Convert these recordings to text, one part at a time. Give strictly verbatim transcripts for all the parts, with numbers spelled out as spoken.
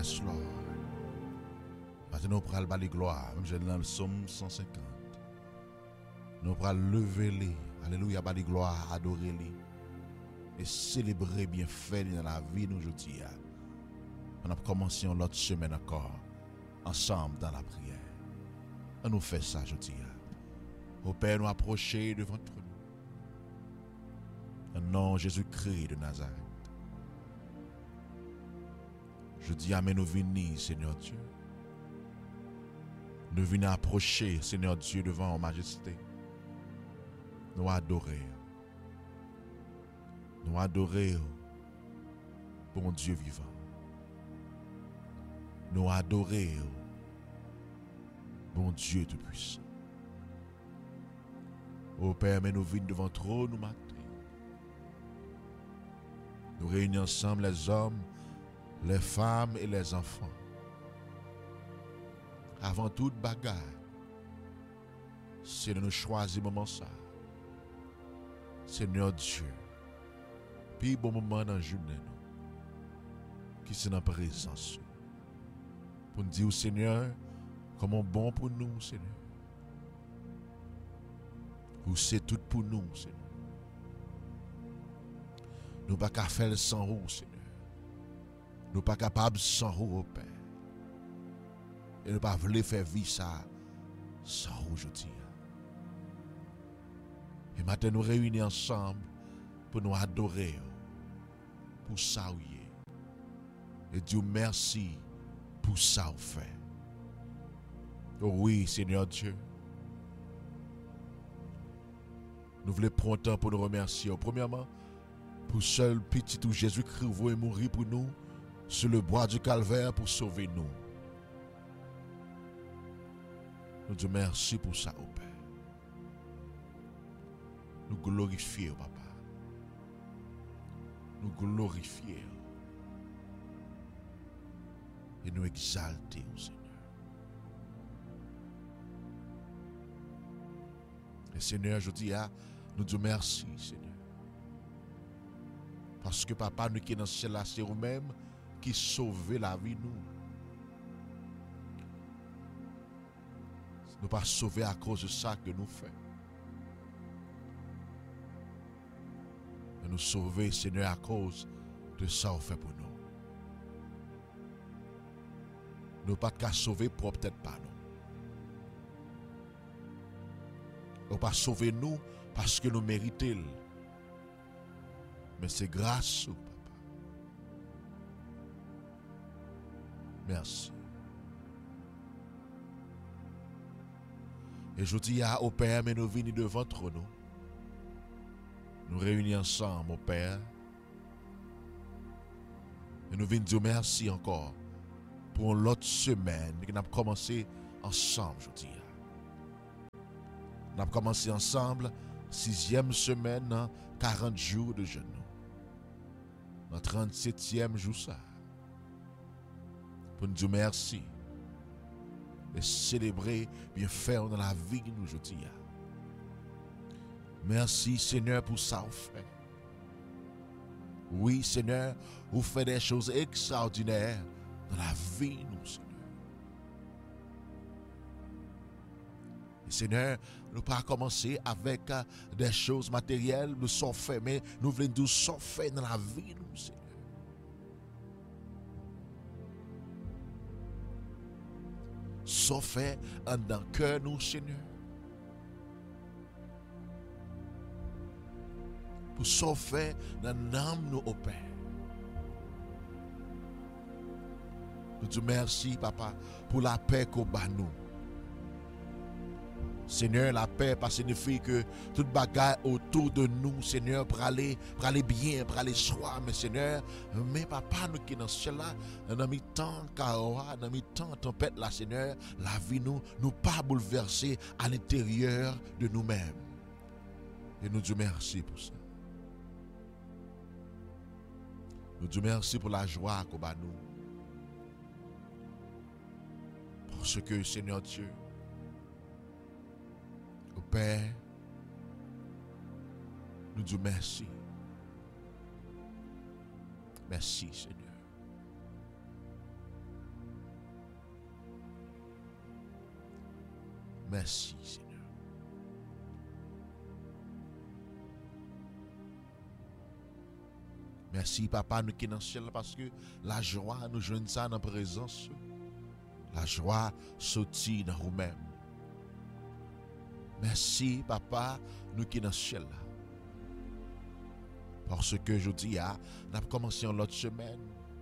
Yes, Lord. Maintenant, nous prenons la gloire. Même j'ai dans le psaume cent cinquante. Nous prenons lever les. Alléluia, la gloire, adorer les. Et célébrer bien fait dans la vie nous aujourd'hui. On a commencé l'autre semaine encore. Ensemble dans la prière. On nous fait ça aujourd'hui. Au Père, nous approcher devant nous. Au nom de Jésus-Christ de Nazareth. Je dis Amen, nous venons, Seigneur Dieu. Nous venons approcher, Seigneur Dieu, devant en majesté. Nous adorer. Nous adorer, bon Dieu vivant. Nous adorer, bon Dieu tout-puissant. Ô Père, mais nous venons devant trop nous matin. Nous réunissons ensemble les hommes, les femmes et les enfants. Avant toute bagarre, c'est de nous choisir moment ça. Seigneur Dieu, puis bon moment dans la journée, qui c'est dans la présence. Pour nous dire, Seigneur, comment bon pour nous, Seigneur. Ou c'est tout pour nous, Seigneur. Nous ne pouvons pas faire sans vous, Seigneur. Nous ne sommes pas capables sans vous, Père. Et nous ne pouvons pas faire vivre ça sans vous aujourd'hui. Et maintenant, nous réunissons ensemble pour nous adorer. Pour ça, oui. Et Dieu merci pour ça, vous fait. Oh oui, Seigneur Dieu. Nous voulons prendre temps pour nous remercier. Premièrement, pour seul petit tout Jésus-Christ est mourir pour nous sur le bois du calvaire pour sauver nous. Nous disons merci pour ça, au Père. Nous glorifions, Papa. Nous glorifions. Et nous exaltons, Seigneur. Et Seigneur, je dis à nous disons merci, Seigneur. Parce que Papa, nous qui sommes dans ce ciel-là, c'est vous-même qui sauvez la vie, nous. Nous pas sauvés à cause de ça que nous faisons. Mais nous sauver, Seigneur, à cause de ça qu'on fait pour nous. Nous pas qu'à sauver pour peut-être pas nous. Nous pas sauver nous parce que nous méritons. Mais c'est grâce au Papa. Merci. Et je dis à au Père, mais nous venons devant nous. Nous réunis ensemble, au Père. Et nous venons dire merci encore pour l'autre semaine que nous avons commencé ensemble, je dis. Nous avons commencé ensemble, sixième semaine, quarante jours de jeûne. Dans trente-septième jour ça. Pour nous dire merci. Et célébrer bien faire dans la vie de nous aujourd'hui. Merci Seigneur pour ça vous fait. Oui Seigneur, vous faites des choses extraordinaires dans la vie de nous Seigneur. Et Seigneur, nous pas commencer avec uh, des choses matérielles, nous sommes faits, mais nous voulons nous sommes faits dans la vie de nous Seigneur. Sont faits dans le cœur nous Seigneur. Pour sont faits dans l'âme nous au Père. Nous disons merci Papa pour la paix qu'on bat nous. Seigneur, la paix, pas signifie que toute bagarre autour de nous, Seigneur, pour aller, pour aller bien, pour aller soi, mais Seigneur, mais Papa, nous qui dans cela, dans mi temps chaos, dans mi temps tempête, là, Seigneur, la vie nous, nous pas bouleverser à l'intérieur de nous-mêmes. Et nous disons merci pour ça. Nous disons merci pour la joie qu'on a nous. Parce que, Seigneur Dieu, au Père, nous disons merci. Merci, Seigneur. Merci, Seigneur. Merci, Papa, nous qui sommes dans le ciel, parce que la joie, nous joignons ça dans la présence. La joie sortit dans nous-mêmes. Merci, Papa, nous qui sommes dans le ciel. Parce que je dis, ah, nous avons commencé l'autre semaine.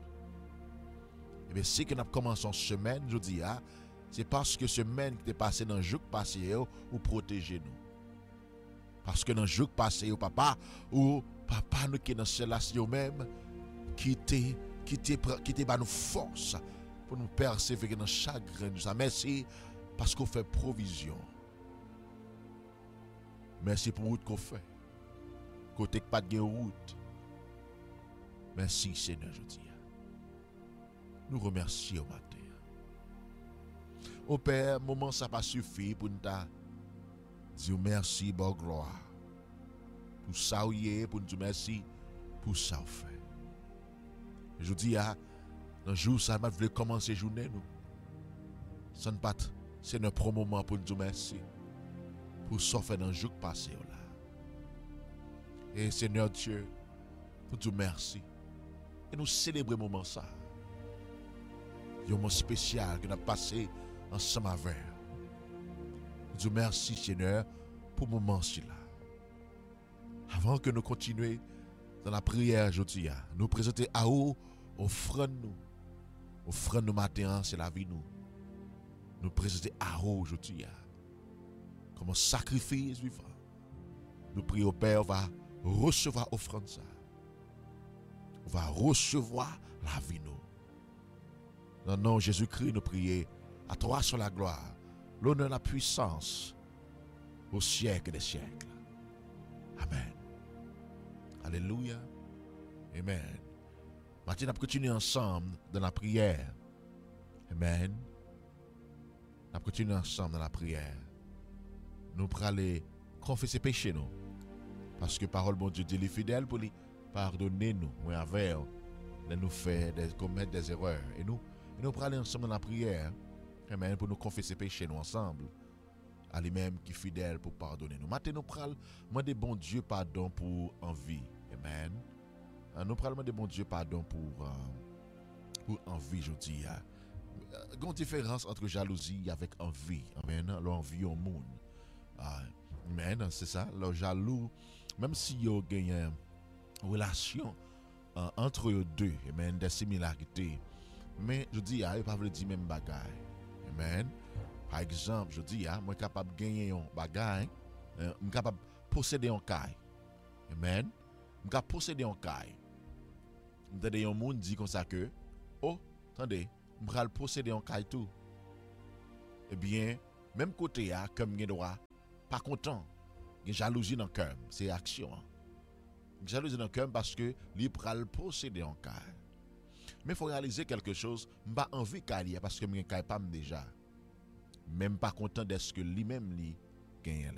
Et bien, si nous avons commencé une semaine, je dis, ah, c'est parce que semaine qui est passée dans le jour passé, ou protéger nous. Parce que dans le jour passé, papa, ou papa, nous qui sommes dans le ciel, là, c'est nous-mêmes qui t'es, qui t'es, qui t'es, nous force pour nous persévérer dans chaque grain. Merci parce qu'on fait provision. Merci pour route qu'on fait. Côté que pas de route. Merci Seigneur, je dis. Nous remercions au matin. Au Père, moment ça pas suffi pour nous dire merci, bon gloire. Pour ça ou pour nous dire merci, pour ça ou fait. Je dis, dans le jour ça, je voulais commencer la journée, nous. Ça ne pas, c'est notre moment pour nous dire merci. Pour ça faire dans le jour passé, là. Et Seigneur Dieu, nous disons merci. Et nous célébrons le moment ça. Un moment spécial que nous avons passé ensemble avec. Nous disons merci Seigneur pour ce moment-ci là. Avant que nous continuions dans la prière aujourd'hui, nous présenter à vous, offrande nous. Offrande nous matin, c'est la vie nous. Nous présenter à vous aujourd'hui. Comme un sacrifice vivant. Nous prions au Père, on va recevoir l'offrande ça. On va recevoir la vie nous. Dans le nom de Jésus-Christ, nous prions à toi sur la gloire, l'honneur, la puissance au siècle des siècles. Amen. Alléluia. Amen. Maintenant, nous continuons ensemble dans la prière. Amen. Nous continuons ensemble dans la prière. Nous pourrons aller confesser péché nous. Parce que parole bon Dieu dit les fidèles pour lui pardonner nous, ou avec de nous faire des, commettre des erreurs. Et nous, et nous pourrons aller ensemble dans la prière. Amen. Pour nous confesser péché nous ensemble. À lui-même qui est fidèle pour pardonner nous. Maintenant, nous pourrons demander bon Dieu pardon pour envie. Amen. Nous pourrons demander bon Dieu pardon pour, euh, pour envie, je dis. Il y a une différence entre jalousie avec envie. Amen. L'envie au monde. Amen. C'est ça. Le jaloux, même si il y a une relation euh, entre eux deux, amen, des similarités. Mais je dis, il ne pas dire même bagaille. Amen. Par exemple, je dis, moi, je suis capable de gagner un bagage, je suis capable de posséder un caille. Amen. Je suis capable de posséder un caille. Vous avez un monde dit comme ça que, oh, attendez, je vais posséder un caille tout. Eh bien, même côté, comme je droit, pas content, il y a jalousie dans le cœur, c'est action. Jalousie dans le cœur parce que il peut posséder un caille. Mais il faut réaliser quelque chose, je n'ai pas envie de caille parce que je ne caille pas déjà. Même pas content de ce que lui-même lui gagne.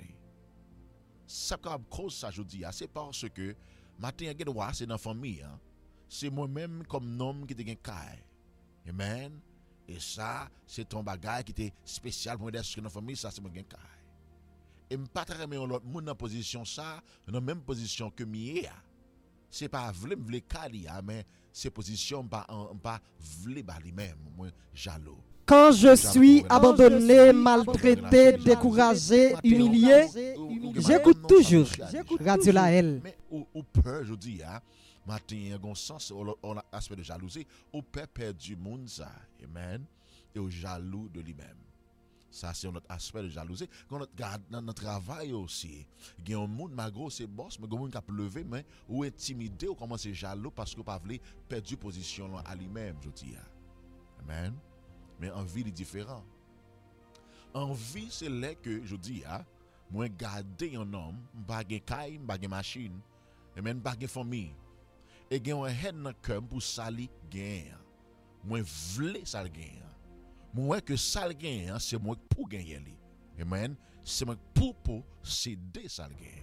Ça cause ça je dis, c'est parce que matin c'est dans la famille, hein? C'est moi-même comme homme qui te gagne caille. Amen. Et ça c'est ton bagage qui était spécial pour moi dans la famille, ça c'est moi gagne caille. Et me pas très bien l'autre monde dans position ça, dans la même position que moi. C'est pas vle vle caille, mais c'est position pas pas vle ba lui-même, moi jaloux. Quand je suis abandonné, maltraité, découragé, humilié, j'écoute toujours Radio La L. Mais au peur, je dis, matin, il y a un sens, on a aspect de jalousie, au peur perdu monde ça, amen, et au jaloux de lui-même. Ça, c'est notre aspect de jalousie. Quand on regarde dans notre travail aussi, il y a un monde, ma grosse c'est boss, mais il y a un monde qui a levé, mais ou intimidé, ou commence à jaloux parce qu'il n'a pas voulu perdre position à lui-même, je dis. Amen. Mais en vie, il est différent. En vie, c'est là que je dis, ah, moi, garder un homme, je n'ai pas de caille, je n'ai pas de machine, et même pas de famille. Et j'ai un haine dans le cœur pour ça, il gagne. Moi, je veux ça gagne. Moi, que ça gagne, c'est moi pour gagner. Amen. C'est moi pour posséder ça gagne.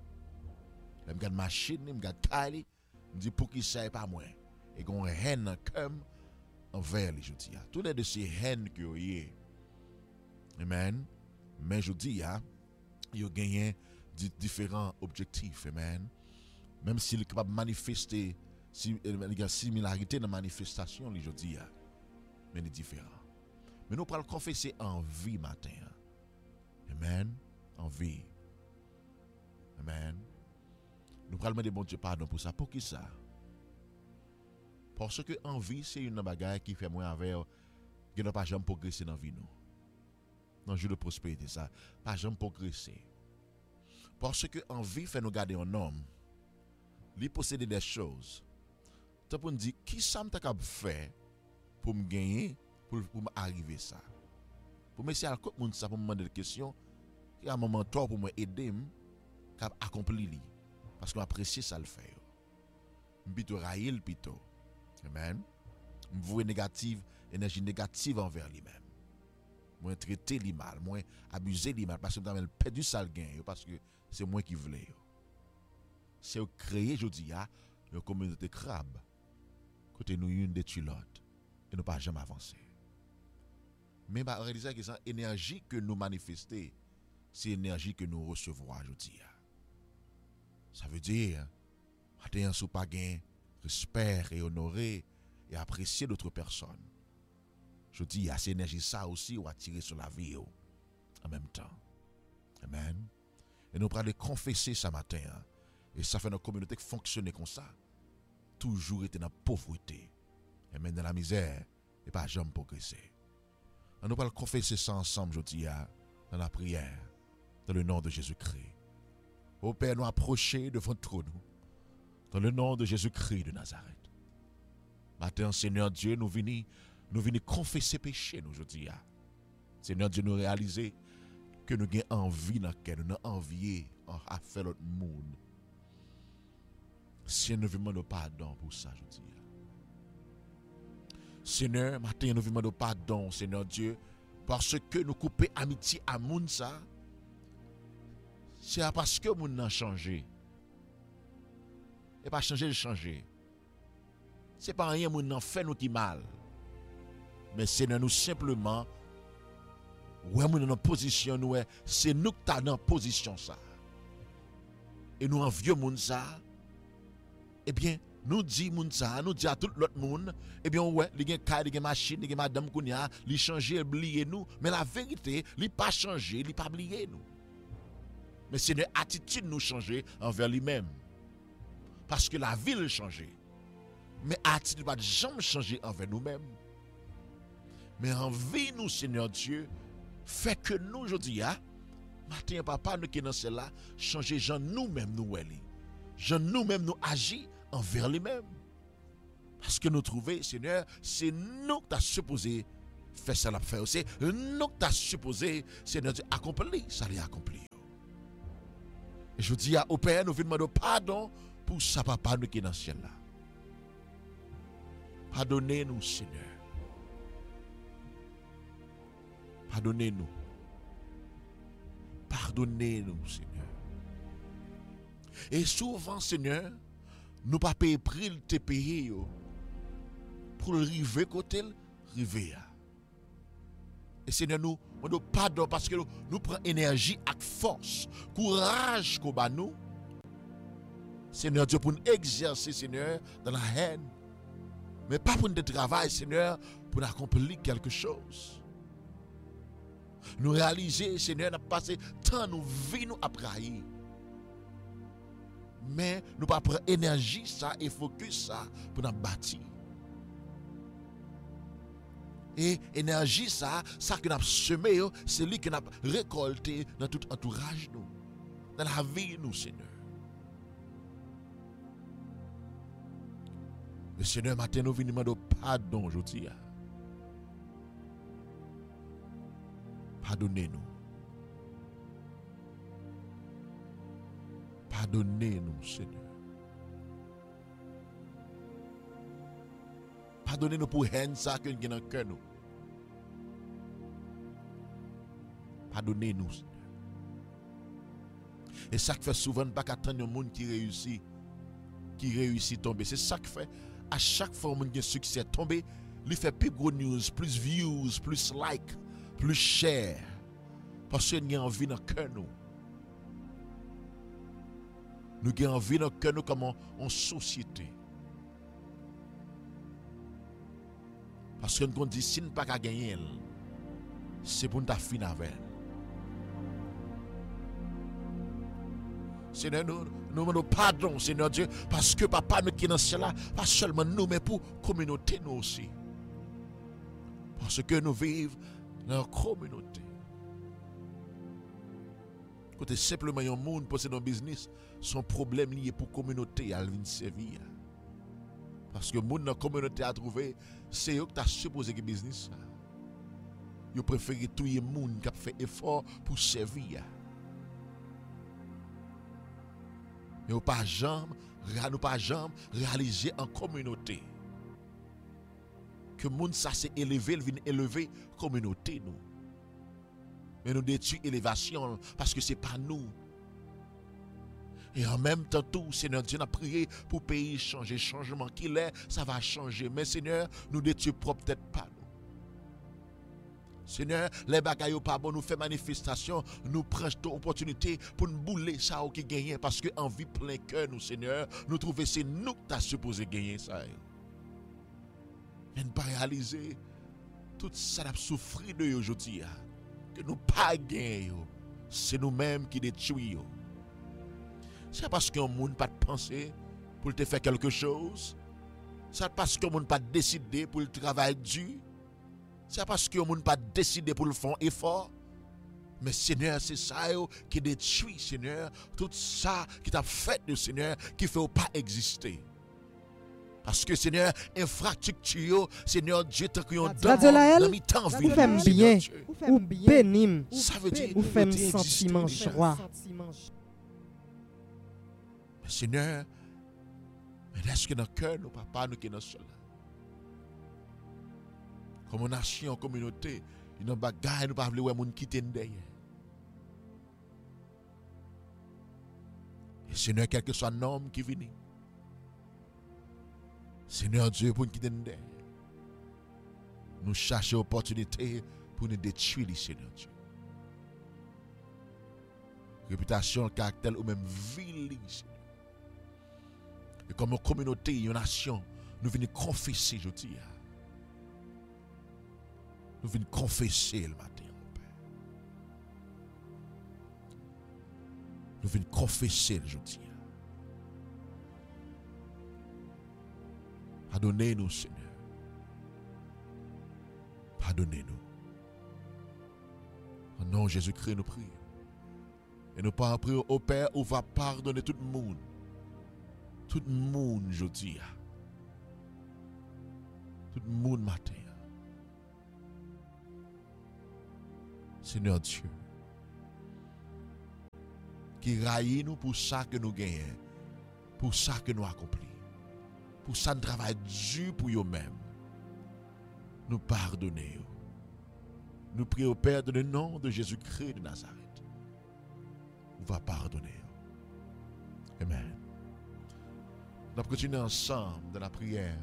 Je n'ai pas de machine, je n'ai pas de caille, je dis pour qui ça n'est pas moi. Et j'ai un haine dans le cœur. Envers les gens. Tous les de ces haines que vous avez. Amen. Mais je dis, hein, il y a différents objectifs, amen. Même s'il est capable de manifester, si, il y a une similarité dans la manifestation, je dis, hein, mais il est différent. Mais nous allons confesser en vie matin. Amen. En vie. Amen. Nous allons demander bon Dieu pardon pour ça. Pour qui ça? Parce que en vie, c'est une bagaille qui fait moins avec que nous pas jamais progresser dans la vie. Nous. Dans le jeu de prospérité, ça. Pas jamais progresser. Parce que en vie, fait nous garder un homme. Lui posséder des choses. Tu peux nous dire, qui ça m'a fait pour me gagner, pour, pour m'arriver ça? Pour me essayer à côté ça, pour me demander des questions, il y a un moment pour m'aider à accomplir. Parce qu'on apprécie ça le faire. Plutôt raïl plutôt. Amen. Vous négative, énergie négative envers lui-même. Moi traiter lui mal, moi abuser lui mal parce que vous avez perdu ça le gain parce que c'est moi qui voulais. C'est créer je dis a une communauté crabe. Côté nous une détruit l'autre et nous pas jamais avancer. Mais bah réaliser que c'est énergie que nous manifester, c'est énergie que nous recevons je dis. Ça veut dire matin sous pas gain respect et honorer et apprécier d'autres personnes. Je dis, à cette énergie, ça aussi, ou attirer sur la vie en même temps. Amen. Et nous allons confesser ce matin. Hein, et ça fait notre communauté fonctionner comme ça. Toujours été dans la pauvreté. Et même dans la misère. Et pas jamais progresser. Et nous allons confesser ça ensemble, je dis, hein, dans la prière. Dans le nom de Jésus-Christ. Ô Père, nous approcher devant votre trône. Dans le nom de Jésus-Christ de Nazareth. Matin, Seigneur Dieu, nous venons nous venons confesser péché nous aujourd'hui. Seigneur Dieu, nous réaliser que nous avons envie dans lequel nous avons envie à faire notre monde. Seigneur, nous venons de pardon pour ça aujourd'hui. Seigneur, matin, nous venons de pardon, Seigneur Dieu, parce que nous coupons amitié à monde ça. C'est parce que nous avons changé. Et pas changer de changer. C'est pas rien nous n'en fait nous qui mal. Mais c'est nous simplement ouais nous dans position nous c'est nous qui ta dans position ça. Et nous en vieux monde ça. Eh bien, nous dit moun ça, nous dit à tout l'autre monde, eh bien ouais, li gen kay, li gen machine, li gen madame kounya, li changer, oublier nous, mais la vérité, li pas changer, li pas oublier nous. Mais c'est une attitude nous changer envers lui-même. Parce que la vie a changé. Mais l'attitude va jamais changer envers nous-mêmes. Mais en vie, nous, Seigneur Dieu, fait que nous, aujourd'hui, hein, matin, papa, nous qui dans cela, changer gens nous-mêmes, nous, gens nous-mêmes, nous agir envers lui-même. Parce que nous trouvons, Seigneur, c'est nous qui t'as supposé faire ça, la faire. C'est nous qui t'as supposé, Seigneur Dieu, accomplir, ça l'est accompli. Et je dis au Père, nous venons demander pardon pour ça, papa, nous qui dans le ciel là. Pardonnez-nous, Seigneur. Pardonnez-nous. Pardonnez-nous, Seigneur. Et souvent, Seigneur, nous pas payer prix le te payer pour le river côté river. Et Seigneur, nous on nous pardonne parce que nous, nous prenons énergie avec force, courage qu'on a nous. Seigneur Dieu, pour nous exercer, Seigneur, dans la haine. Mais pas pour nous travailler, Seigneur, pour nous accomplir quelque chose. Nous réaliser, Seigneur, nous avons passé tant nous vie nous à prailler. Mais nous pas prendre énergie ça et focus ça pour nous bâtir. Et énergie ça, ça que nous avons semé, c'est lui que nous avons récolté dans tout entourage nous, dans la vie nous, Seigneur. Le Seigneur, matin, nous venons demander pardon aujourd'hui. Pardonnez-nous. Pardonnez-nous, Seigneur. Pardonnez-nous pour haine ça que nous avons dans le cœur. Pardonnez-nous, Seigneur. Et ça qui fait souvent pas qu'attendre un monde qui réussit, qui réussit tomber. C'est ça qui fait à chaque fois que un succès tomber, il fait plus gros news, plus views, plus like, plus cher. Parce que nous avons envie dans le cœur nous. Nous avons envie dans le cœur nous comme en, en société. Parce que nous avons dit, si nous ne pouvons pas gagner, c'est pour nous finir avec elle. Seigneur, nous nous demandons pardon, Seigneur Dieu, parce que papa nous qui est dans cela, pas seulement nous, mais pour la communauté nous aussi. Parce que nous vivons dans la communauté. Côté simplement un monde possède un business, son problème lié pour la communauté à venir servir. Parce que le monde dans la communauté a trouvé, c'est eux qui ont supposé que le business. Ils préfèrent tout le monde qui a fait effort pour servir. Mais nous pas jamais, nous pas jamais réaliser en communauté que le monde ça s'est élevé, il vient élever la communauté nous. Mais nous détruisons l'élévation parce que ce n'est pas nous. Et en même temps, tout, Seigneur Dieu, nous a prié pour le pays changer. Changement qu'il est, ça va changer. Mais Seigneur, nous détruisons peut-être pas nous. Seigneur, les bagailles pas bon, nous fait manifestation, nous prenons cette opportunité pour nous bouler ça qui gagne parce que en vie plein cœur nous Seigneur, nous trouvons c'est nous qui t'a supposé gagner ça. Mais ne pas réaliser tout ça n'a souffert de aujourd'hui que nous pas gagner, c'est nous-mêmes qui détruisons. C'est parce qu'on monde pas de penser pour te faire quelque chose. C'est parce qu'on monde pas décider pour le travail dur. C'est parce que vous n'avez pas décidé pour le faire effort. Mais Seigneur, c'est ça qui détruit, Seigneur, tout ça qui t'a fait, le Seigneur, qui ne fait pas exister. Parce que Seigneur, infrastructure, Seigneur Dieu, tant qu'on donne dans mes temps vous faites bien, ou bénim, ça veut dire ou faites sentiment joie. Seigneur, mais est-ce que dans le cœur, nos papas, nous qui sommes cela? Comme nation, en communauté, il y a des bagages, nous ne pouvons pas voir les gens qui sont derrière. Et Seigneur, quel que soit le nom qui vient, Seigneur Dieu, pour nous quitter derrière, nous cherchons l'opportunité pour nous détruire, Seigneur Dieu. Réputation, caractère ou même vie, Seigneur. Et comme une communauté, une nation, nous venons confesser aujourd'hui. Nous venons confesser le matin, mon Père. Nous venons confesser aujourd'hui. Pardonnez-nous, Seigneur. Pardonnez-nous. Au nom de Jésus-Christ, nous prions. Et nous prions au Père, où va pardonner tout le monde. Tout le monde, je dis. Tout le monde matin. Seigneur Dieu, qui raille nous pour ça que nous gagnons, pour ça que nous accomplissons, pour ça nous travaillons dur pour nous-mêmes. Nous pardonnons. Nous prions au Père dans le nom de Jésus-Christ de Nazareth. On va pardonner. Amen. Nous continuons ensemble dans la prière.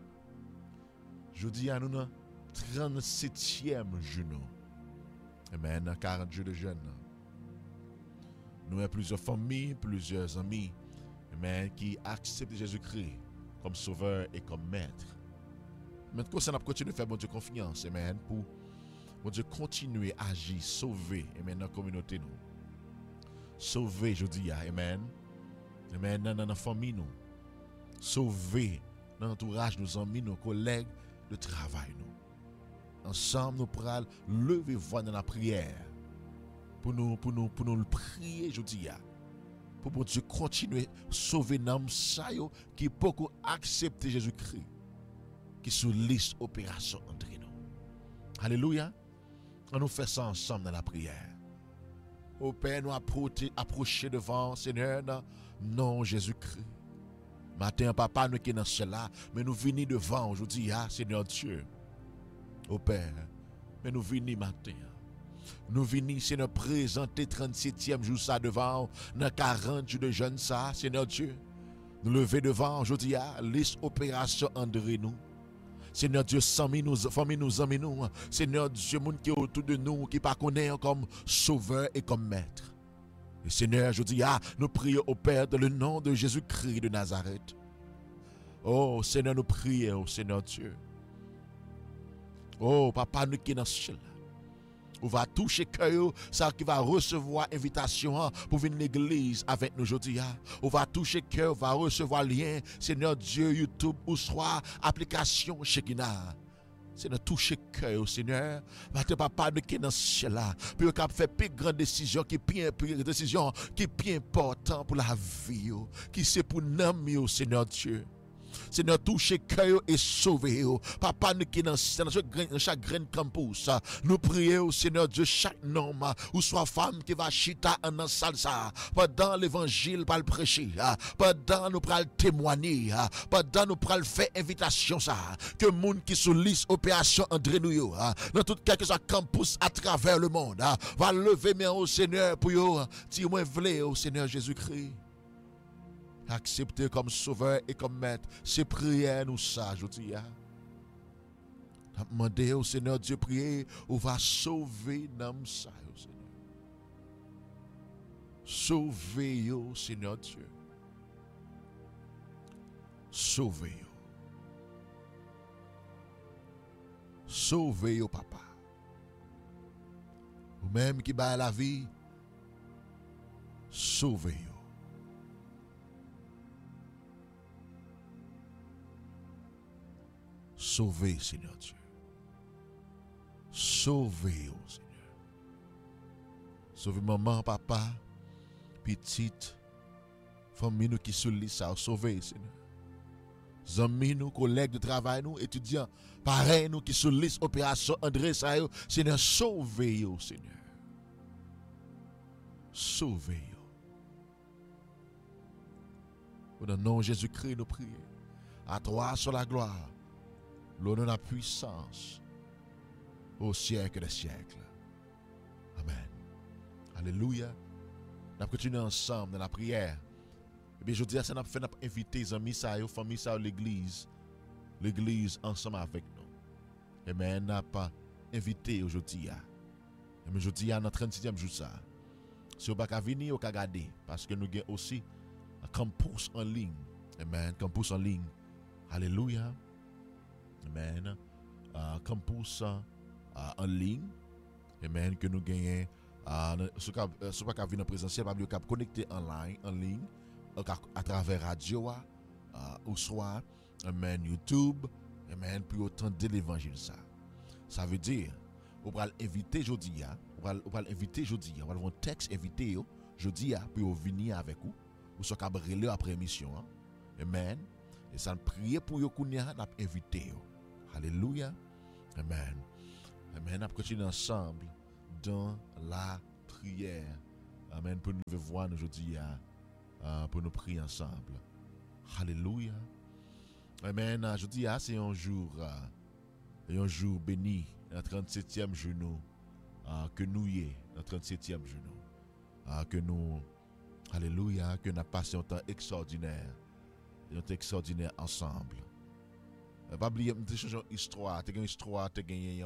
Je dis à nous dans trente-septième genou. Amen. quarante jours de jeûne. Nous avons plusieurs familles, plusieurs amis, amen, qui acceptent Jésus-Christ comme sauveur et comme maître. Maintenant, ça n'a pas continué à faire mon Dieu confiance, amen, pour mon Dieu continuer à agir, sauver, amen, dans la communauté nous. Sauver, je dis, amen, amen, dans la famille nous. Sauver dans l'entourage de nos amis, nos collègues de travail nous. Ensemble, nous pourrons lever voix dans la prière pour nous, pour nous, pour nous le prier, je dis, pour que Dieu continue à sauver l'homme qui peut accepter Jésus-Christ, qui sous liste opération entre nous. Alléluia. On nous fait ça ensemble dans la prière. Au Père, nous approcher devant, Seigneur, dans le nom de Jésus-Christ. Matin, papa, nous qui sommes dans cela, mais nous venons devant aujourd'hui, Seigneur Dieu. Au Père, mais nous venons matin. Nous venons, Seigneur, présenter trente-septième jour ça devant, dans quarante jours de jeûne ça, Seigneur Dieu. Nous lever devant, aujourd'hui, liste opération André nous. Seigneur Dieu, famille nous, famille nous, amis nous. Seigneur Dieu, monde qui est autour de nous, qui pas connaît comme sauveur et comme maître. Et Seigneur, je dis, ah, nous prions au Père dans le nom de Jésus-Christ de Nazareth. Oh, Seigneur, nous prions, Seigneur Dieu. Oh, Papa, nous qui dans ce ciel. On va toucher cœur, ça qui va recevoir invitation pour venir à l'église avec nous aujourd'hui. On va toucher cœur, va recevoir lien, Seigneur Dieu, YouTube ou soit application Shekinah. Seigneur, toucher cœur, Seigneur. Maintenant, papa, nous qui dans ce ciel là, puis on fait plus grande décision, qui plus décision, qui plus important pour la vie, qui c'est pour nous, Seigneur Dieu. Seigneur, touchez cœur et sauvez. Papa, nous qui dans chaque grain campus, nous prions, Seigneur Dieu, chaque homme ou soit femme qui va chita en salsa, pendant l'évangile, par le prêcher, pendant nous pral témoigner, pendant nous pral faire invitation, ça, que le monde qui sous liste opération André Nouyo, dans tout quelque soit campus à travers le monde, va lever mes au Seigneur pour yo, dire moi vle au Seigneur Jésus-Christ. Accepter comme sauveur et comme maître. C'est prière nous ça, je dis. Demandez au Seigneur Dieu, prier, on va sauver nous ça, Seigneur. Sauvez au Seigneur Dieu. Sauvez. Sauvez au papa. Ou même qui bat la vie, sauvez. Sauvez, Seigneur Dieu. Sauvez, oh Seigneur. Sauvez maman, papa, petite, famille nous qui sont là, ça, sauvez, Seigneur. Amis nous, collègues de travail nous, étudiants, pareil nous qui sont là, opération André, ça, Seigneur, sauvez, oh Seigneur. Sauvez. Au nom de Jésus-Christ, nous prions. À toi sur la gloire. L'honneur de la puissance au siècle des siècles. Amen. Alléluia. Nous continuons ensemble dans la prière. Et bien, je dis à ça, nous avons invité les amis, les familles, l'église, l'église ensemble avec nous. Amen. Nous n'avons pas invité aujourd'hui. Mais aujourd'hui, à notre trente-sixième jour, ça. Si vous n'avez pas venir, vous pouvez regarder. Parce que nous avons aussi un campus en ligne. Amen. Campus en ligne. Alléluia. Amen. Uh, campus uh, en ligne. Amen. Que nous gagnons. Ce qui n'est pas venir en présentiel, nous pouvons connecter online, en ligne, à travers radio, uh, ou soit, amen, YouTube. Amen. Puis autant de l'évangile. Ça. Ça veut dire, on va l'inviter aujourd'hui. On va l'inviter aujourd'hui. On va avoir un texte invité aujourd'hui. Puis on venir avec vous. Ou soit cabré après émission. Amen. Et ça nous prie pour vous qu'on a invité. Alléluia. Amen. Amen. On continue ensemble dans la prière. Amen. Pour nous voir aujourd'hui, uh, pour nous prier ensemble. Alléluia. Amen. Aujourd'hui, c'est un jour, uh, un jour béni, le trente-septième genou, uh, que nous y est, le trente-septième genou. Uh, que nous, alléluia, que nous avons passé un temps extraordinaire, un temps extraordinaire ensemble. Pas oublier, je te une histoire, tu as une histoire, tu as gagné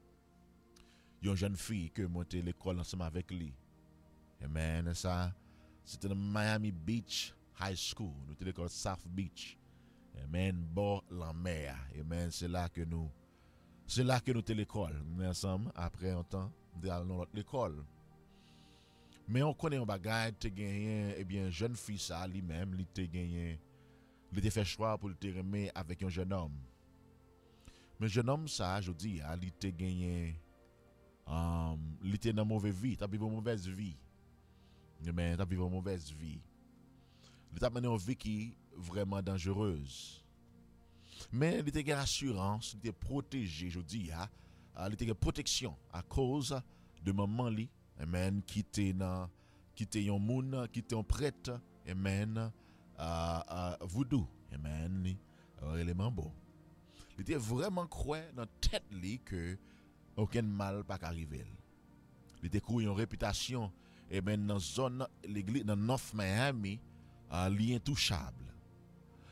une jeune fille que monté l'école ensemble avec lui. Amen. Ça, c'était dans Miami Beach High School, nous étions l'école South Beach. Amen. Bord la mer. Amen. C'est là que nous, c'est là que nous étions l'école. Nous ensemble, après un temps, nous allons dans l'école. Mais on connaît un bagage, tu as gagné, eh bien, jeune fille, ça, lui-même, il t'a gagné, il t'a fait choix pour te remettre avec un jeune homme. Mais jeune homme, ça, je dis, il t'a gagné, um, il était dans une mauvaise vie, il a vécu une mauvaise vie. Mais il a vécu une mauvaise vie. Il a mené une vie qui est vraiment dangereuse. Mais il était assurance, il était protégé, je dis, il était protection à cause de maman li, amen, qui était dans, qui était un monde, qui était un prêtre, amen, à voodoo, amen, élément bon. Il était vraiment croit dans la tête li que aucun mal pas arriver. Il était cru une réputation, amen, dans zone l'église dans North Miami, uh, li intouchable.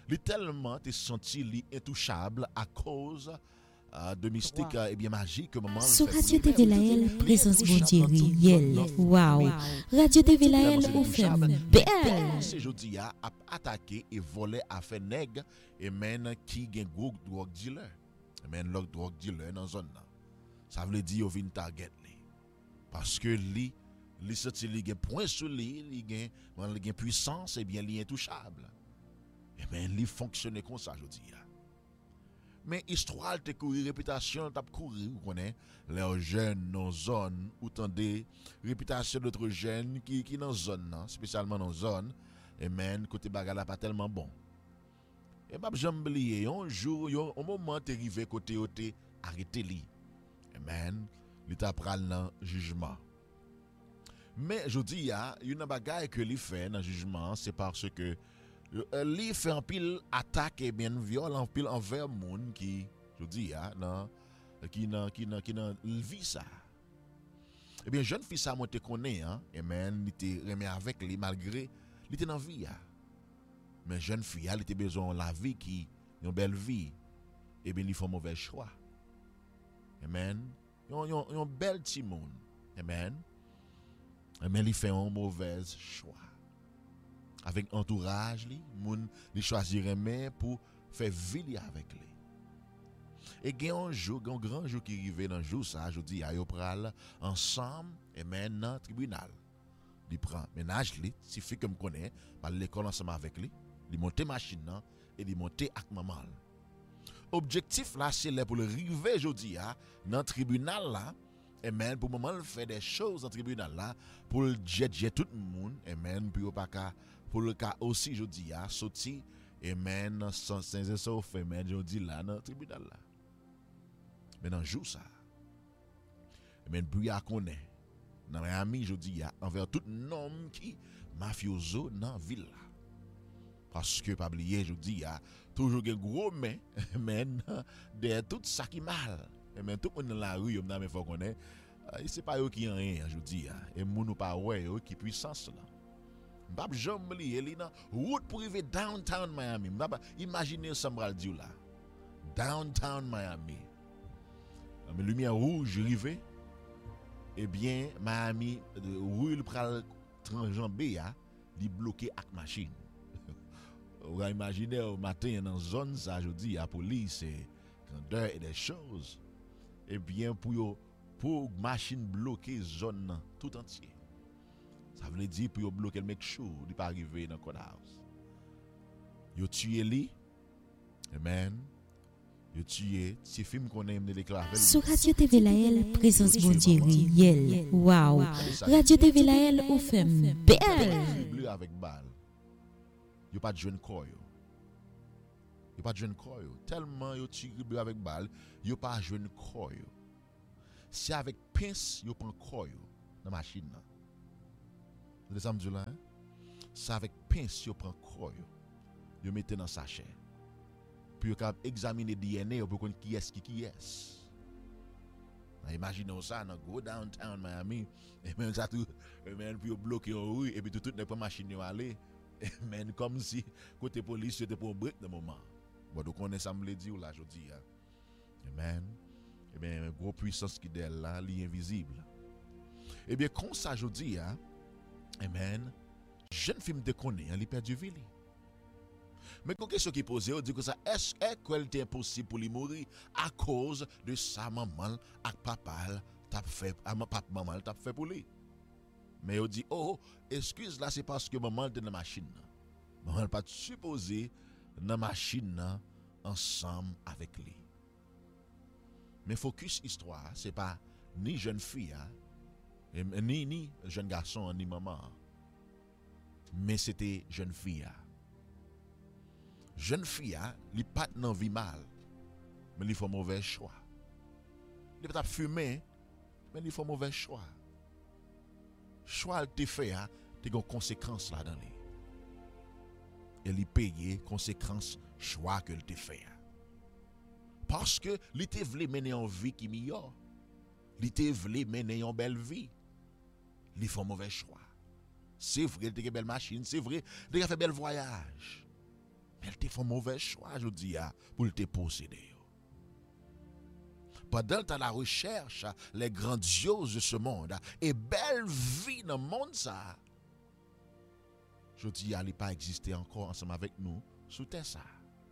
Il tellement te senti li intouchable à cause euh, de mystique et eh bien magique que maman Sur Radio T V Laël, présence bon Dieu réel. Waouh. Radio T V Laël ou fait belle. C'est jodi a attaquer et voler à faire nèg et men qui gen gros drug dealer. Men lok drug dealer dans zone là. Ça veut dire yo vinn target li. Parce que li li senti li gen point sur li, li gen li gen puissance et bien li intouchable. Et ben li fonctionne comme ça jodi a. Mais histoire te courir réputation t'a courir vous connaît les jeunes dans zone ou tendez réputation d'autres jeunes qui qui dans zone là spécialement dans zone et men côté bagala pas tellement bon et pas jamais oublier un jour yo un moment t'es arrivé côté côté arrêter li et men li t'a pral dans jugement mais je dis ya une bagaille que li fait dans jugement c'est parce que li fait un pile attaque et bien violent pile envers monde qui je dis ah non qui non qui non qui non vit ça et bien jeune fille ça moi te connais hein et men il était remet avec lui malgré il était dans vie mais jeune fille elle était besoin la vie qui une belle vie et bien il fait mauvais choix amen yon yon yon bel petit monde amen mais il fait un mauvais choix avec entourage li moun li choisir mais pour faire vie avec lui et gen un jour un grand jour qui arrive dans jour ça je dis a yo pral ensemble et maintenant tribunal li prend ménage li si fait que me connaît par l'école ensemble avec lui li monter machine nan et li monter ak maman objectif là c'est là pour le river jodi a dans tribunal là et même pour maman faire des choses dans tribunal là pour le jet jet tout le monde et même pour pas ka pour le cas aussi je dis à sorti et men sans sans ça fait men je dis là dans tribunal là mais dans jour ça men bruit à connaît dans Miami je dis à envers tout homme qui mafioso dans ville là parce que pas oublier je dis à toujours un gros mais men de tout ça qui mal et men tout monde dans la rue on mais faut connaître c'est pas eux qui en rien je dis et moun pas ouais eux qui puissance là M'bab jamais li li nan route pour arriver downtown Miami. M'bab imaginez ça m'bral dire là. Downtown Miami. Mais lumière rouge rivé. Eh bien Miami roule pral tranjambé a, li bloqué ak machine. Ou imaginez au matin dans zone ça je dis la police et grandeur et des choses. Eh bien pour yo, pour machine bloquer zone tout entier. Ça veut dire pour bloquer le mec chaud, il pas arriver dans le house. Yo tué li. Amen. Yo tué, si film qu'on aime de déclarer. Sur Radio T V Laël, présence bon Dieu réel. Waouh. Radio T V Laël ou fait belle. Avec balle. Yo pas de jeune corps yo. Yo pas de jeune corps yo. Tellement yo tué avec balle, yo pas jeune corps yo. Si avec pince yo prend corps yo dans machine là. Les samedi là, ça avec pince yo prend corps yo. Yo mettez dans sachet. Puis yo cap examiner D N A pour connaître qui est qui qui est. Imaginez ça dans go downtown Miami et même ça tout même puis bloquer en rue et puis tout tout n'est pas machine yo aller. Mais comme si côté police était pour break de moment. Bon donc on est ça me le dire là jodi hein. Amen. Et bien gros puissance qui d'elle là, li invisible. Et bien comme ça jodi hein. Amen. Jeune fille te connaît, elle perdu vie. Mais quand question qui posée, on dit que ça est-ce qu'elle était impossible pour lui mourir à cause de sa maman ak papa t'a fait à papa maman t'a fait pour lui. Mais on dit oh, excuse là c'est parce que maman était dans la machine. Maman pas supposé dans la machine ensemble avec lui. Mais focus histoire, c'est pas ni jeune fille hein, ni ni jeune garçon ni maman. Mais c'était jeune fille. Jeune fille, li pas nan vie mal, mais il faut mauvais choix. Il peut fumer, mais il faut mauvais choix. Choix te fait, te gon conséquences là dans lui. Et li paye conséquences choix que te fait. Parce que li te vle mener en vie qui meilleur. Li te vle mener en belle vie. Li faut mauvais choix. C'est vrai, il te belle machine, c'est vrai, il a fait bel voyage. Mais elle te fait un mauvais choix, je dis, pour te posséder. Pendant que la recherche, les grandioses de ce monde, et belle vie dans le monde, ça, je dis, elle n'a pas existé encore ensemble avec nous sous terre, ça.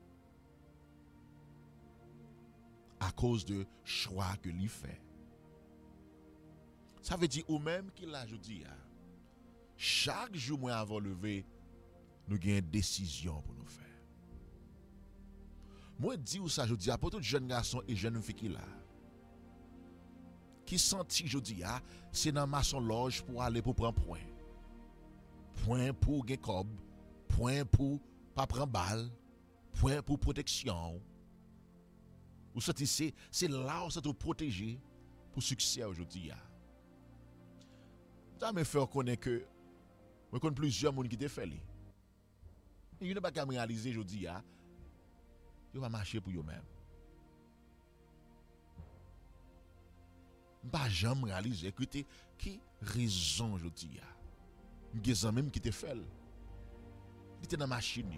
À cause de choix que lui fait. Ça veut dire, ou même qu'il a, je dis, chaque jour, moi, avant de lever, nous avons une décision pour nous faire. Moi, je dis ça, je dis, pour tout jeune garçon et jeune fille qui là, qui senti, je dis, c'est dans ma son loge pour aller pour prendre point. Point pour gagner cob, point pour pas prendre balle, point pour protection. Ou ça, c'est, c'est là où ça te protéger pour succès aujourd'hui. Ça me fait connaître que je connais plusieurs personnes qui te fait. Et ils n'ont pas qu'à me réaliser aujourd'hui, ils vont marcher pour eux-mêmes. Je ne vais jamais réaliser que tu qui raison aujourd'hui. Ils ont même qui te fait. Ils étaient dans la machine.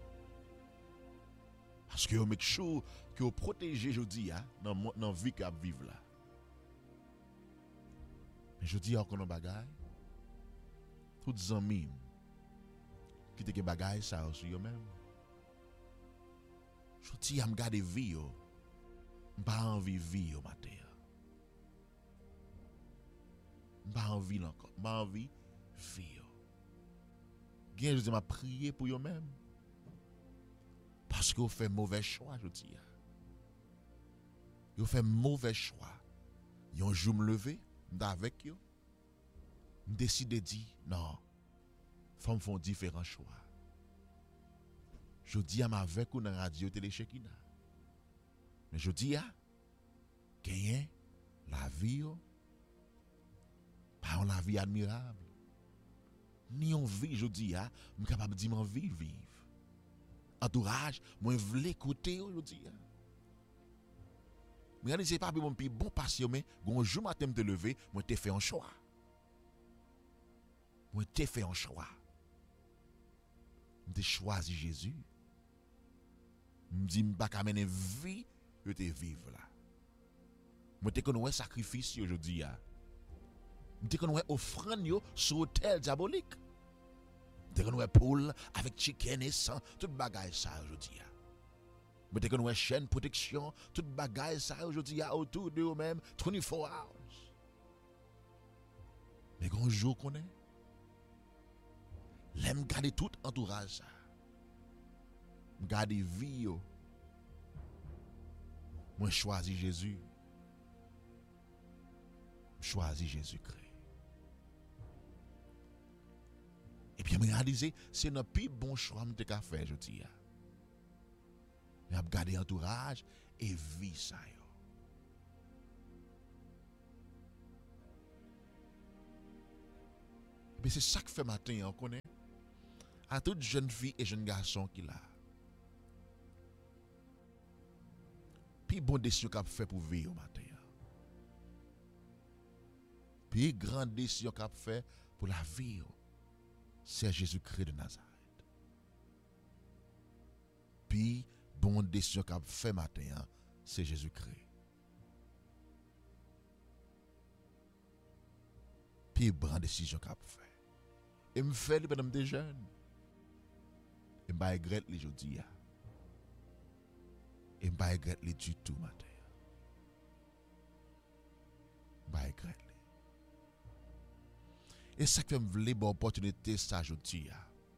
Parce que vous make sure que vous protégez aujourd'hui dans la vie que vous vivez là. Mais je dis encore un bagage. Tous les amis qui te bagage ça aussi eux-mêmes. Je dis à me garder vie. Je n'ai pas envie de vivre au matin. Je n'ai pas envie encore. Je n'ai pas envie de vivre. Je dis à prier pour eux-mêmes. Parce que vous faites mauvais choix, je dis. Vous faites mauvais choix. Un jour me lever, avec vous, je décide de dire, non, femmes font différents choix. Je dis à ma avec ou dans la radio télé Shekina. Mais je dis à, gagner la vie, pas la vie admirable. Ni on vie, je dis à, je suis capable de dire, je vie vivre. Entourage, moi je veux l'écouter aujourd'hui. Mais regardez, c'est pas mon plus bon patient, mais un jour matin me lever, moi t'ai fait un choix. Moi t'ai fait un choix. J'ai choisi Jésus. Je me dis, je ne vais pas mener vie, je te vivre là. Moi t'ai connu un sacrifice aujourd'hui. Je t'ai connu offrande sur l'autel diabolique. Je t'ai connu poule avec chicken et sang, tout bagage ça aujourd'hui. Je t'ai connu chaîne protection, tout bagage ça aujourd'hui autour de eux-mêmes, vingt-quatre hours. Mais quand jour qu'on est, l'aime garder tout entourage ça. Garder vie. Moi choisis Jésus. Choisis Jésus-Christ. Et puis, je me réalise, c'est le plus bon choix que je faire, je dis. Je vais garder entourage et vie ça. Mais c'est ça que fait matin, on connaît. À toute jeune fille et jeune garçon qui l'a. Puis bon décision qu'a fait pour vivre au matin. Puis grande décision qu'a fait pour la vie, c'est Jésus-Christ de Nazareth. Puis bon décision qu'a fait matin, c'est Jésus-Christ. Puis grande décision qu'a fait. Et me fait le pendant des jeunes. Et je regrette les aujourd'hui. Et je regrette les du tout matin. Je regrette les. Et ça que me voulait bonne opportunité ça aujourd'hui.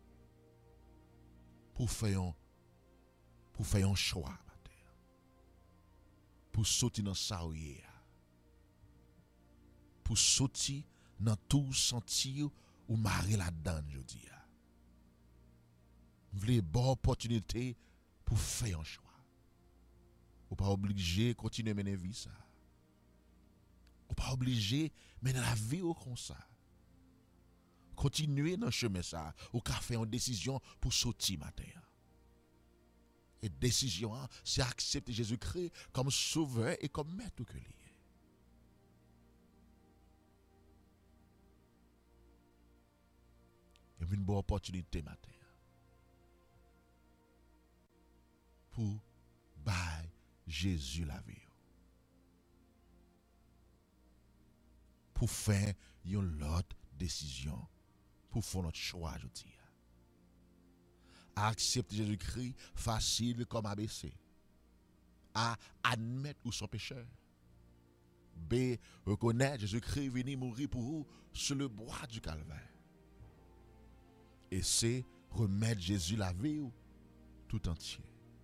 Pour faire un pour faire un choix matin. Pour sortir dans ça pour sortir dans tout sentir ou marrer là-dedans aujourd'hui. Je voulais bonne opportunité pour faire un choix. Ou pas obligé de continuer à mener vie ça. Ou pas obligé de mener la vie au comme ça. Continuer dans le chemin ça. Ou qu'à faire une décision pour sortir matin. Et décision, c'est accepter Jésus-Christ comme sauveur et comme maître que lui. Il y a une bonne opportunité matin. pour bailler Jésus la vie. Pour faire une autre décision, pour faire notre choix, je dis. À accepter Jésus-Christ facile comme A B C. À admettre où son pécheur. B. Reconnaître Jésus-Christ venu mourir pour vous sur le bois du calvaire. Et C. Remettre Jésus la vie tout entier.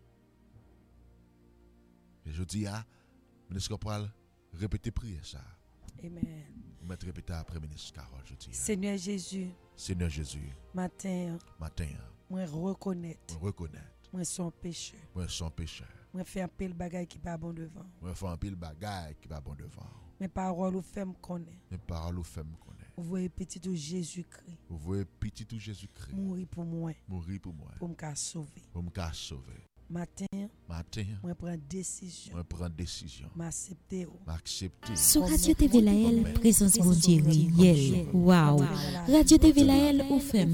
Et je dis à, ministre Carole, répétez prière ça. Amen. Vous mettez répéter après ministre Carole, je dis. Seigneur Jésus, Seigneur Jésus, matin, matin, moi reconnaître, reconnaître, moi son péché. moi son pécheur. Moi faire un pile bagay qui pas bon devant. Moi faire un pile bagaille qui va bon devant. Mes paroles ou fait me connaître. Mes paroles ou fait me connaître. Vous voyez petit tout Jésus-Christ. Vous voyez petit tout Jésus-Christ. Mourir pour moi. Mourir pour moi. Pour me sauver. Pour me sauver. Matin, matin, moi prends décision. Moi prends décision. M'accepter. M'accepter. Sur Radio T V Laël, présence bon Dieu réel. Waouh. Radio T V Laël ou fait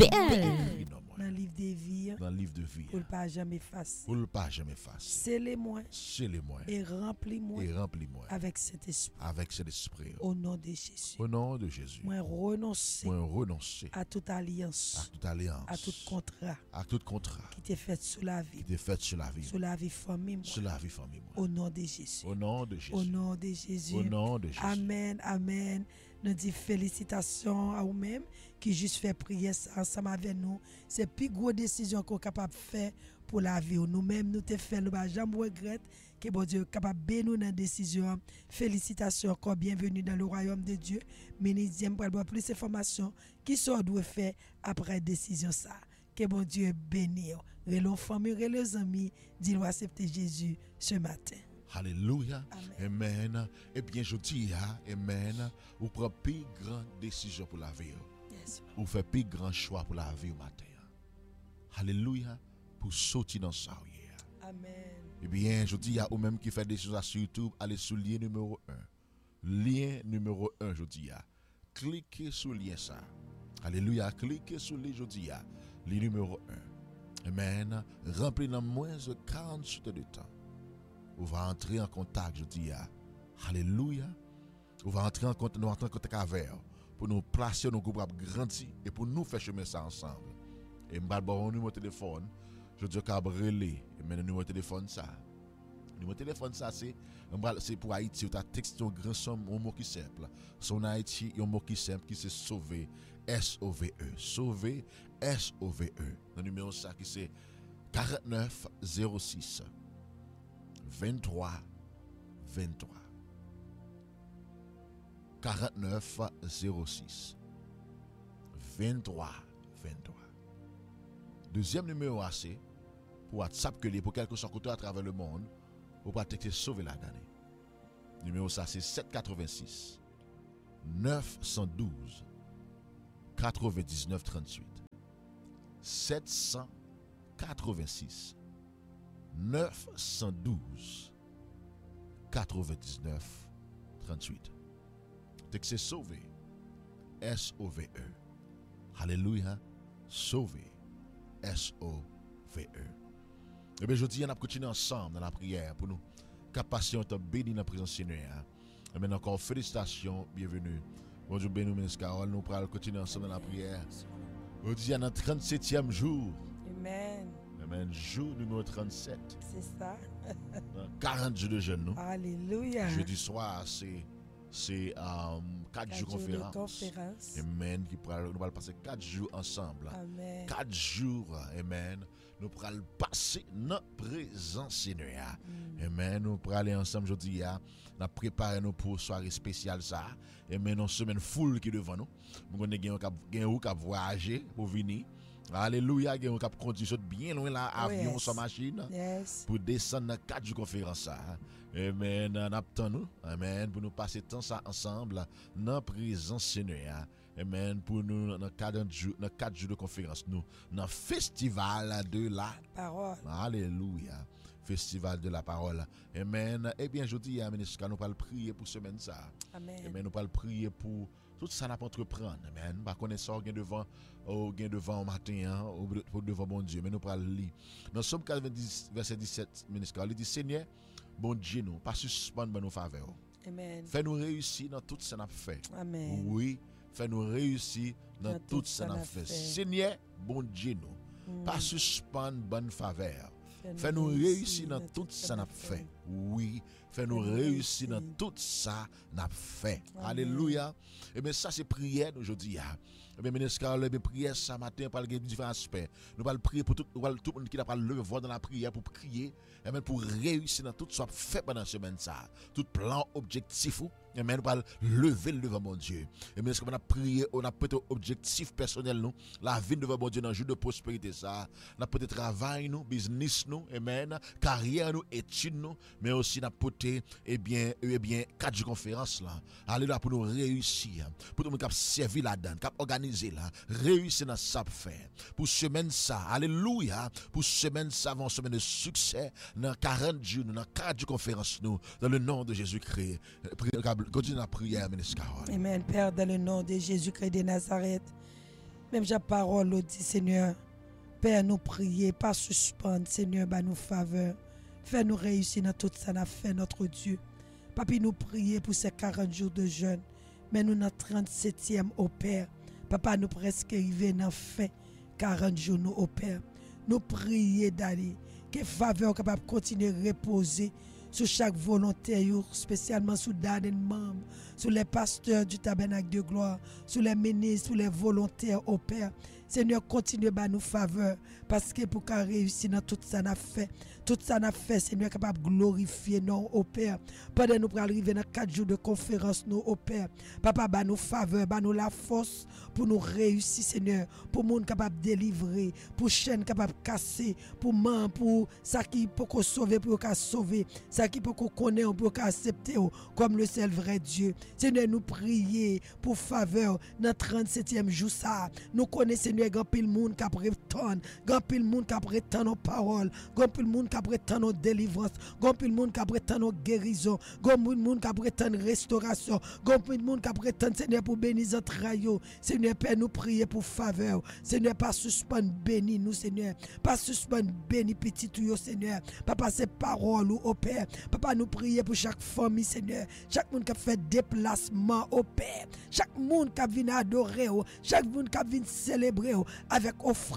belle. Dans le livre de vie. Dans le livre de vie. Pour ne pas jamais effacer. Pour ne pas jamais effacer. Scellez-moi. Scellez-moi. Et remplis-moi. Et remplis-moi. Avec cet esprit. Avec cet esprit. Au nom de Jésus. Au nom de Jésus. Moi renoncer. Moi renoncer. À toute alliance. À toute alliance. À tout contrat. À tout contrat. Qui t'est fait sur la vie. Qui t'est fait sur la vie. Sur la vie famille. Sur la vie famille. Au nom de Jésus. Au nom de Jésus. Au nom de Jésus. Au nom de Jésus. Amen. Amen. Nous disons félicitations à vous-même qui juste fait prier ensemble avec nous. C'est plus grosse décision qu'on est capable de faire pour la vie. Nous-mêmes, nous te fait, nous ne jamais regretter que bon Dieu est capable de nous dans la décision. Félicitations encore, bienvenue dans le royaume de Dieu. Ministre, pour avoir plus d'informations qui sont doit faire après décision ça. Que bon Dieu bénisse. Relons famille, relons amis, dis-nous accepter Jésus ce matin. Alléluia. Amen. Amen. Et bien, je dis, Amen. Vous prenez plus grande décision pour la vie. Yes, vous faites plus grand choix pour la vie au matin. Alléluia. Pour sortir dans ça. Amen. Eh bien, je dis à vous même qui fait des choses sur YouTube, allez sur le lien numéro un. Lien numéro un, je dis à. Cliquez sur le lien ça. Alléluia. Cliquez sur le lien, je dis à. Le numéro un. Amen. Rempli dans moins de quarante minutes de temps. On va entrer en contact, je dis, alléluia. On va entrer en contact, nous entrer en contact avec pour nous placer nos groupes grandir et pour nous faire chemin ça ensemble. Et je vais vous numéro de téléphone, je dis qu'à relais, et maintenant numéro de téléphone ça. Le numéro de téléphone ça c'est c'est pour Haïti, tu as texté un grand somme, un mot qui simple. Son Haïti, un mot qui simple qui c'est sauver, S O V E. Sauver, S O V E. Le numéro ça qui c'est quarante-neuf zéro six. vingt-trois vingt-trois quarante-neuf zéro six vingt-trois vingt-trois. Deuxième numéro c'est pour WhatsApp que les pour quelque chose à travers le monde ou pour texter sauver la donnée. Numéro ça c'est sept cent quatre-vingt-six neuf cent douze quatre-vingt-dix-neuf trente-huit. sept cent quatre-vingt-six neuf cent douze quatre-vingt-dix-neuf trente-huit. Texte sauvé. S O V E. Alléluia. Sauvé. S O V E. Et bien, je dis, on a continué ensemble dans la prière pour nous. Capacité de bénir dans la présence du Seigneur. Et bien, encore félicitations. Bienvenue. Bonjour, béni, ministre Carole. Nous allons continuer ensemble dans la prière. Aujourd'hui, on est dans le trente-septième jour. Amen. Amen. Jour numéro trente-sept. C'est ça. quarante jours de jeûne, non? Alléluia. Jeudi soir, c'est c'est um, quatre jours de conférence. conférence. Amen. Qui pourra, nous allons passer quatre jours ensemble. Amen. quatre jours. Amen. Nous pourrons passer dans la présence Seigneur. Mm. Amen. Nous pourrons aller ensemble aujourd'hui. Nous préparer nous pour une soirée spéciale. Ça. Amen. Une semaine full qui est devant nous. Nous avons qui voyager pour venir. Alléluia, il y a un cap conduit bien loin là, avion, oh yes. Sans machine, yes. Pour descendre dans quatre jours de conférence. Amen, nous attendons, amen, pour nous passer temps ça ensemble dans la présence Seigneur. Amen, pour nous dans quatre jours, dans quatre jours de conférence, nous dans le festival de la parole. Alléluia, festival de la parole. Amen. Eh bien, je dis, ministre, nous allons prier pour semaine ça. Amen. Amen, nous allons prier pour tout ça n'a pas entreprendre. Amen. Pas connaître ça gain devant au gain devant au matin hein, au devant bon Dieu, mais nous pas lire. Dans Somme quatre-vingt-dix verset dix-sept, ministre, il dit Seigneur, bon Dieu nous, pas suspendre nos faveurs. Amen. Fais-nous réussir dans tout ça n'a fait. Amen. Oui, fais-nous réussir dans, dans tout ça n'a fait. fait. Seigneur, bon Dieu nous, mm. pas suspendre bonne faveur. Fais-nous réussir dans tout ça n'a fait. Oui, fais-nous réussir dans tout ça n'a fait. Alléluia. Et bien ça c'est prière aujourd'hui. Et bien ministre Carole, bien prière ce matin par les différents aspects. Nous allons prier pour tout tout le monde qui n'a pas levé voix dans la prière pour prier et même pour réussir dans tout ce qui fait pendant cette semaine ça. Tout plan objectif et même nous allons lever le devant mon Dieu. Et bien on a prié, on a peut-être objectif personnel nous, la vie devant mon Dieu dans le jour de prospérité ça. On a peut-être travail nous, business nous, amen, carrière nous, études nous, mais aussi on a peut-être eh bien eh bien quatre jours conférence là. Alléluia pour nous réussir. Pour tout le monde qui servi là-dedans, qui organiser là, réussir dans ça faire. Pour semaine ça, alléluia, pour semaine ça avant semaine de succès dans quarante jours, dans quatre jours conférence nous dans le nom de Jésus-Christ. Continue la prière, ministre Carole. Amen. Père, dans le nom de Jésus-Christ de Nazareth, même j'ai parole dit Seigneur, Père, nous prier, pas suspendre, Seigneur, bah nous faveur. Fais-nous réussir dans tout ça n'a fait notre Dieu. Papi, nous prier pour ces quarante jours de jeûne, mais nous dans trente-septième au Père. Papa, nous presque arrivé dans fin quarante jours nous au Père. Nous prier d'aller que faveur capable continuer à reposer sur chaque volontaire, spécialement sur les membres, sur les pasteurs du tabernacle de gloire, sur les ministres, sur les volontaires au Père. Seigneur, continue à nous faveur, parce que pour qu'on réussisse dans tout ça n'a fait, tout ça n'a fait, Seigneur, capable de glorifier nous au Père. Pendant nous pour arriver dans quatre jours de conférence nous au Père. Papa, bah nous faveur, bah nous la force pour nous réussir, Seigneur, pour monde capable de délivrer, pour chaîne capable de casser, pour man, pour ça qui peut qu'on sauver, pour qu'on sauver, ça qui peut qu'on connaît, pour qu'on accepter comme le seul vrai Dieu. Seigneur, nous prier pour faveur dans trente-septième jour ça. Nous connaissons, Seigneur, grand pile monde qui prétend, grand pile monde qui prétend nos paroles, grand pile monde qui prétend nos délivrances, grand pile monde qui prétend nos guérisons, grand pile monde qui prétend restauration, grand pile monde qui prétend, Seigneur, pour bénir notre rayon. Seigneur, Père, nous prier pour faveur. Seigneur, pas suspendre béni nous, Seigneur. Pas suspendre béni petit tout, Seigneur. Papa, ces paroles au Père. Papa, nous prier pour chaque famille, Seigneur. Chaque monde qui a fait déplacement au Père. Chaque monde qui a venu adorer, chaque monde qui a venu célébrer avec offrande.